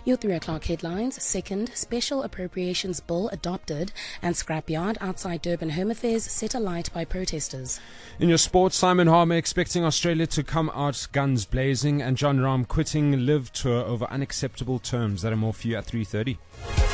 Your 3 o'clock headlines. Second, special appropriations bill adopted and scrapyard outside Durban Home Affairs set alight by protesters. In your sports, Simon Harmer expecting Australia to come out guns blazing, and John Rahm quitting Live Tour over unacceptable terms. That and more for you at 3:30.